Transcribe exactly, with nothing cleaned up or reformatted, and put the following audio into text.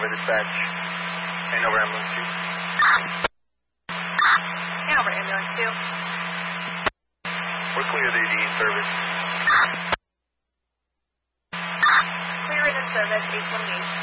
Hanover dispatch. Hanover ambulance two. Hanover ambulance two. We're clear to the service. Clear in service, eight twenty-eight.